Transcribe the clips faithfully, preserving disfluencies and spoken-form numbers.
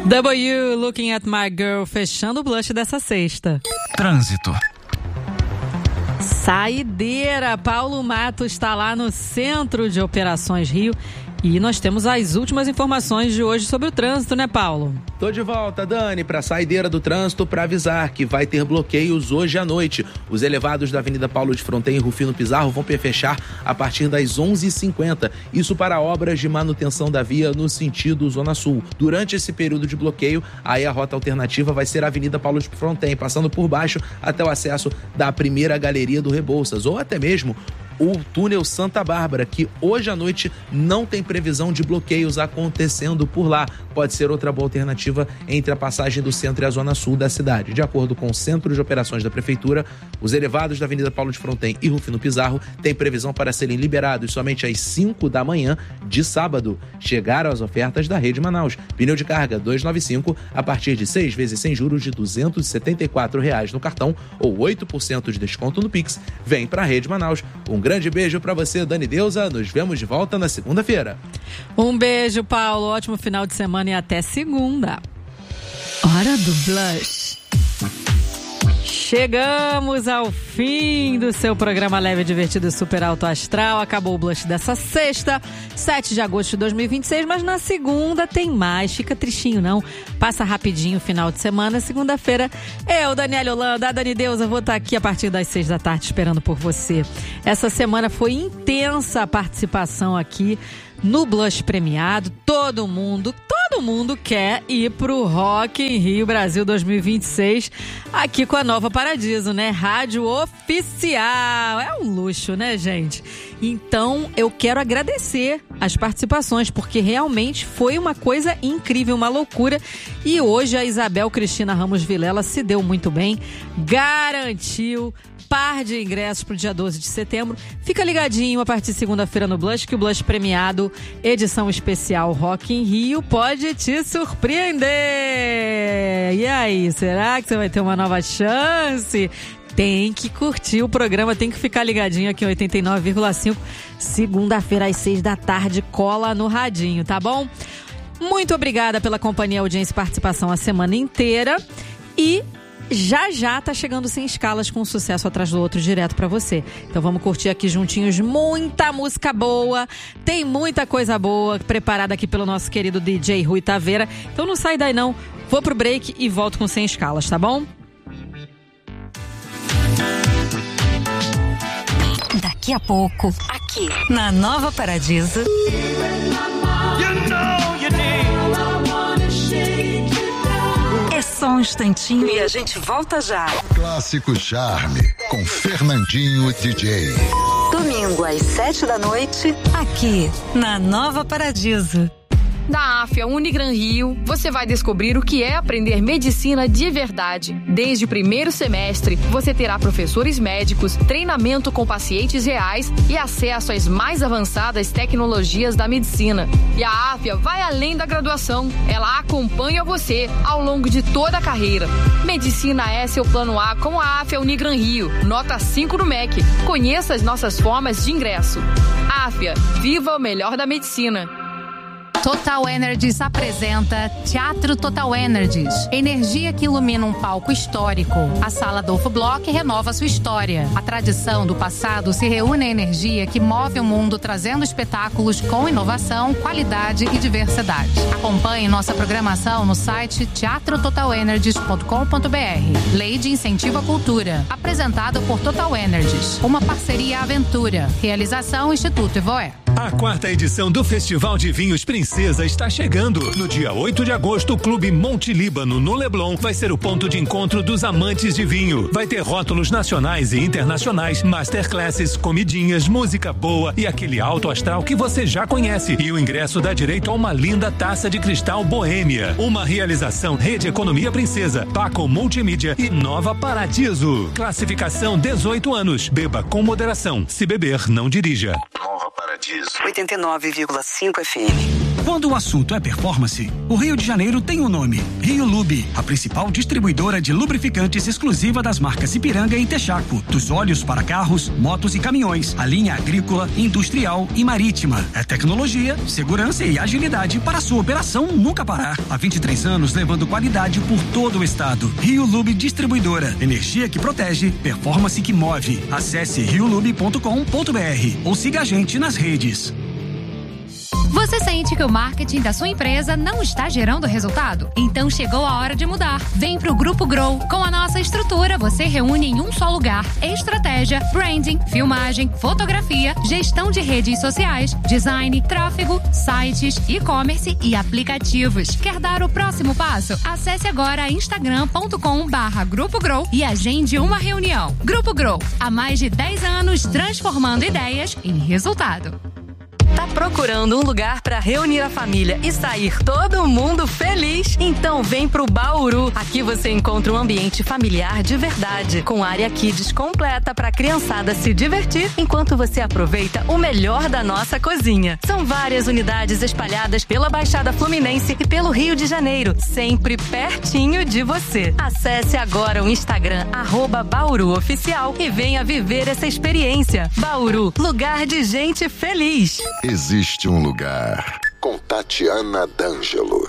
W, Looking at My Girl, fechando o blush dessa sexta. Trânsito. Saideira, Paulo Matos está lá no Centro de Operações Rio. E nós temos as últimas informações de hoje sobre o trânsito, né, Paulo? Tô de volta, Dani, para a saideira do trânsito para avisar que vai ter bloqueios hoje à noite. Os elevados da Avenida Paulo de Fronten e Rufino Pizarro vão fechar a partir das onze e cinquenta. Isso para obras de manutenção da via no sentido Zona Sul. Durante esse período de bloqueio, aí a rota alternativa vai ser a Avenida Paulo de Fronten, passando por baixo até o acesso da primeira galeria do Rebouças, ou até mesmo o túnel Santa Bárbara, que hoje à noite não tem previsão de bloqueios acontecendo por lá. Pode ser outra boa alternativa entre a passagem do centro e a zona sul da cidade. De acordo com o Centro de Operações da Prefeitura, os elevados da Avenida Paulo de Fronten e Rufino Pizarro têm previsão para serem liberados somente às cinco da manhã de sábado. Chegaram as ofertas da Rede Manaus. Pneu de carga duzentos e noventa e cinco a partir de seis vezes sem juros de duzentos e setenta e quatro reais no cartão ou oito por cento de desconto no Pix. Vem para a Rede Manaus. Um grande beijo para você, Dani Deusa. Nos vemos de volta na segunda-feira. Um beijo, Paulo. Ótimo final de semana e até segunda. Hora do Blush. Chegamos ao fim do seu programa leve, divertido e super alto astral. Acabou o Blush dessa sexta, sete de agosto de dois mil e vinte e seis, mas na segunda tem mais. Fica tristinho não, passa rapidinho o final de semana. Segunda-feira, eu, Daniela Holanda, a Dani Deusa, vou estar aqui a partir das seis da tarde esperando por você. Essa semana foi intensa a participação aqui no Blush premiado. Todo mundo, todo mundo quer ir pro Rock in Rio Brasil dois mil e vinte e seis, aqui com a Nova Paradiso, né? Rádio oficial. É um luxo, né, gente? Então, eu quero agradecer as participações, porque realmente foi uma coisa incrível, uma loucura. E hoje a Isabel Cristina Ramos Vilela se deu muito bem, garantiu par de ingressos pro dia doze de setembro. Fica ligadinho a partir de segunda-feira no Blush, que o Blush premiado, edição especial Rock in Rio, pode te surpreender. E aí, será que você vai ter uma nova chance? Tem que curtir o programa, tem que ficar ligadinho aqui em oitenta e nove vírgula cinco. Segunda-feira às seis da tarde, cola no radinho, tá bom? Muito obrigada pela companhia, audiência e participação a semana inteira. E já já tá chegando Sem Escalas, com um sucesso atrás do outro direto pra você. Então vamos curtir aqui juntinhos muita música boa. Tem muita coisa boa preparada aqui pelo nosso querido D J Rui Taveira. Então não sai daí não. Vou pro break e volto com Sem Escalas, tá bom? Daqui a pouco, aqui na Nova Paradiso. É só um instantinho e a gente volta já. Clássico Charme, com Fernandinho D J. Domingo às sete da noite, aqui na Nova Paradiso. Da Afia Unigran Rio, você vai descobrir o que é aprender medicina de verdade. Desde o primeiro semestre, você terá professores médicos, treinamento com pacientes reais e acesso às mais avançadas tecnologias da medicina. E a Afia vai além da graduação. Ela acompanha você ao longo de toda a carreira. Medicina é seu plano A com a Afia Unigran Rio. Nota cinco no M E C. Conheça as nossas formas de ingresso. Afia, viva o melhor da medicina. Total Energies apresenta Teatro Total Energies. Energia que ilumina um palco histórico. A Sala Adolfo Bloch renova sua história. A tradição do passado se reúne à energia que move o mundo, trazendo espetáculos com inovação, qualidade e diversidade. Acompanhe nossa programação no site teatro total energies ponto com ponto b r. Lei de Incentivo à Cultura. Apresentado por Total Energies. Uma parceria aventura. Realização Instituto Evoé. A quarta edição do Festival de Vinhos Princesa está chegando. No dia oito de agosto, o Clube Monte Líbano, no Leblon, vai ser o ponto de encontro dos amantes de vinho. Vai ter rótulos nacionais e internacionais, masterclasses, comidinhas, música boa e aquele alto astral que você já conhece. E o ingresso dá direito a uma linda taça de cristal Boêmia. Uma realização Rede Economia Princesa, Paco Multimídia e Nova Paradiso. Classificação dezoito anos. Beba com moderação. Se beber, não dirija. Nova Paradiso. oitenta e nove vírgula cinco F M. Quando o assunto é performance, o Rio de Janeiro tem um nome: Rio Lube, a principal distribuidora de lubrificantes exclusiva das marcas Ipiranga e Texaco, dos óleos para carros, motos e caminhões, a linha agrícola, industrial e marítima. É tecnologia, segurança e agilidade para sua operação nunca parar. Há vinte e três anos levando qualidade por todo o estado. Rio Lube Distribuidora, energia que protege, performance que move. Acesse rio lube ponto com ponto b r ou siga a gente nas redes. Você sente que o marketing da sua empresa não está gerando resultado? Então chegou a hora de mudar. Vem pro Grupo Grow. Com a nossa estrutura, você reúne em um só lugar estratégia, branding, filmagem, fotografia, gestão de redes sociais, design, tráfego, sites, e-commerce e aplicativos. Quer dar o próximo passo? Acesse agora instagram ponto com barra Grupo Grow e agende uma reunião. Grupo Grow, há mais de dez anos transformando ideias em resultado. Tá procurando um lugar para reunir a família e sair todo mundo feliz? Então vem pro Bauru. Aqui você encontra um ambiente familiar de verdade, com área kids completa para a criançada se divertir enquanto você aproveita o melhor da nossa cozinha. São várias unidades espalhadas pela Baixada Fluminense e pelo Rio de Janeiro, sempre pertinho de você. Acesse agora o Instagram arroba Bauru Oficial e venha viver essa experiência. Bauru, lugar de gente feliz. Existe um lugar com Tatiana D'Angelo.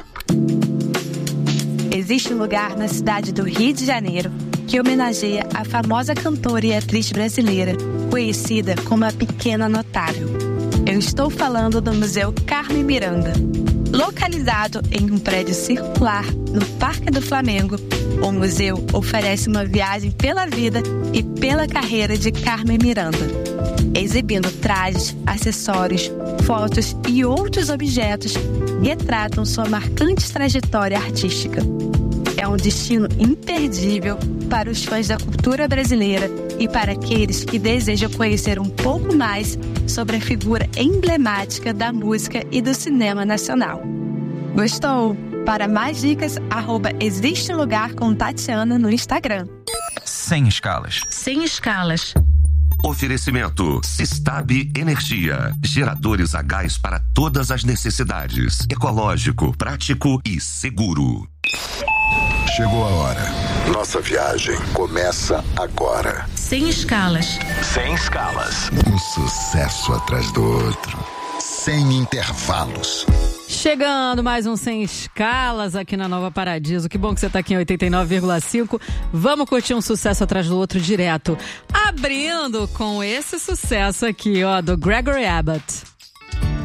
Existe um lugar na cidade do Rio de Janeiro que homenageia a famosa cantora e atriz brasileira, conhecida como a Pequena Notável. Eu estou falando do Museu Carmen Miranda. Localizado em um prédio circular no Parque do Flamengo, o museu oferece uma viagem pela vida e pela carreira de Carmen Miranda, exibindo trajes, acessórios, fotos e outros objetos que retratam sua marcante trajetória artística. É um destino imperdível para os fãs da cultura brasileira e para aqueles que desejam conhecer um pouco mais sobre a figura emblemática da música e do cinema nacional. Gostou? Para mais dicas, arroba Existe um Lugar com Tatiana no Instagram. Sem escalas. Sem escalas. Oferecimento Sistab Energia. Geradores a gás para todas as necessidades. Ecológico, prático e seguro. Chegou a hora. Nossa viagem começa agora. Sem escalas. Sem escalas. Um sucesso atrás do outro. Sem intervalos. Chegando mais um Sem Escalas aqui na Nova Paradiso. Que bom que você está aqui em oitenta e nove vírgula cinco. Vamos curtir um sucesso atrás do outro direto. Abrindo com esse sucesso aqui, ó, do Gregory Abbott.